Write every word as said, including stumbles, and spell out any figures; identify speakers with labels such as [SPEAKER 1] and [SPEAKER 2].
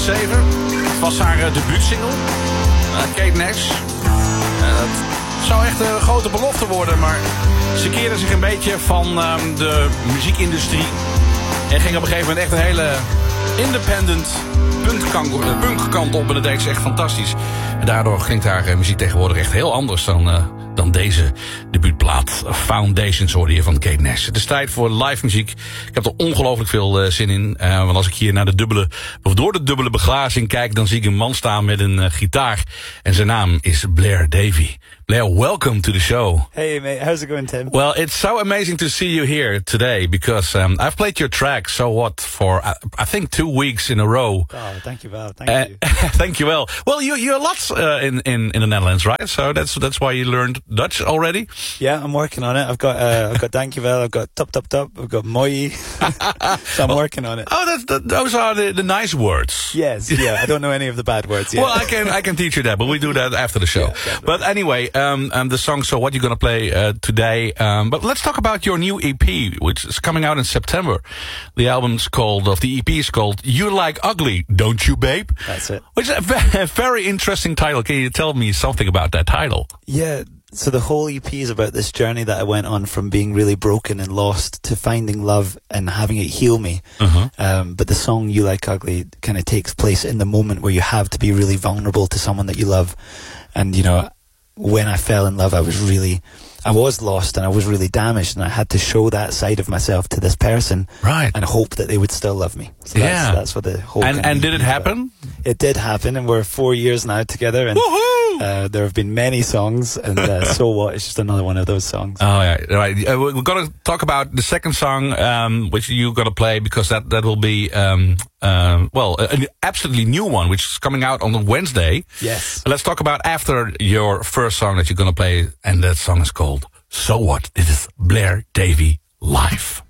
[SPEAKER 1] zeven. Het was haar uh, debuutsingle. Uh, Kate Nash. Uh, dat zou echt een grote belofte worden, maar ze keerde zich een beetje van uh, de muziekindustrie. En ging op een gegeven moment echt een hele independent punkkant op. En dat deed ze echt fantastisch. En daardoor klinkt haar uh, muziek tegenwoordig echt heel anders dan... Uh, dan deze debuutplaat. Foundations hoorde je van Kate Nash. Het is tijd voor live muziek. Ik heb er ongelooflijk veel uh, zin in. Uh, want als ik hier naar de dubbele, of door de dubbele beglazing kijk, dan zie ik een man staan met een uh, gitaar. En zijn naam is Blair Davy. Blair, welcome to the show.
[SPEAKER 2] Hey mate, how's it going, Tim?
[SPEAKER 1] Well, it's so amazing to see you here today because um, I've played your track, So What, for uh, I think two weeks in a row.
[SPEAKER 2] Oh, thank you, well, thank
[SPEAKER 1] uh,
[SPEAKER 2] you.
[SPEAKER 1] Thank you, well. Well, you, you're lots uh, in, in, in the Netherlands, right? So that's that's why you learned Dutch already?
[SPEAKER 2] Yeah, I'm working on it. I've got uh, I've got dankjewel, I've got top top top, I've got mooi. So I'm
[SPEAKER 1] well,
[SPEAKER 2] working on it.
[SPEAKER 1] Oh, that's, that, those are the, the nice words.
[SPEAKER 2] Yes, yeah, I don't know any of the bad words yet.
[SPEAKER 1] Well, I can I can teach you that, but we do that after the show.
[SPEAKER 2] Yeah,
[SPEAKER 1] but anyway, um, um, the song So What you're going to play uh, today. Um, but let's talk about your new E P, which is coming out in September. The album's called, of the E P is called You Like Ugly, Don't You, Babe?
[SPEAKER 2] That's it.
[SPEAKER 1] Which is a very, very interesting title. Can you tell me something about that title?
[SPEAKER 2] Yeah, so the whole E P is about this journey that I went on from being really broken and lost to finding love and having it heal me.
[SPEAKER 1] Uh-huh.
[SPEAKER 2] Um, but the song You Like Ugly kind of takes place in the moment where you have to be really vulnerable to someone that you love. And, you know, when I fell in love, I was really, I was lost and I was really damaged, and I had to show that side of myself to this person,
[SPEAKER 1] right,
[SPEAKER 2] and hope that they would still love me. So that's,
[SPEAKER 1] yeah,
[SPEAKER 2] that's what the whole.
[SPEAKER 1] And and did it happen?
[SPEAKER 2] It did happen, and we're four years now together, and uh, there have been many songs, and uh, So What is just another one of those songs.
[SPEAKER 1] Oh yeah, right. Uh, we're going to talk about the second song, um, which you're going to play, because that that will be um, uh, well, an absolutely new one, which is coming out on Wednesday.
[SPEAKER 2] Yes.
[SPEAKER 1] But let's talk about after your first song that you're going to play, and that song is called So What. This is Blair Davy live.